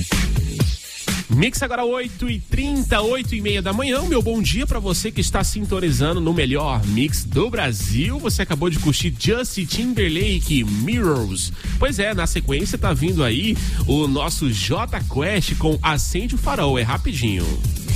Mix agora 8h30, 8h30 da manhã. Meu bom dia pra você que está sintonizando no melhor mix do Brasil. Você acabou de curtir Justin Timberlake, Mirrors. Pois é, na sequência tá vindo aí o nosso Jota Quest com Acende o Farol. É rapidinho.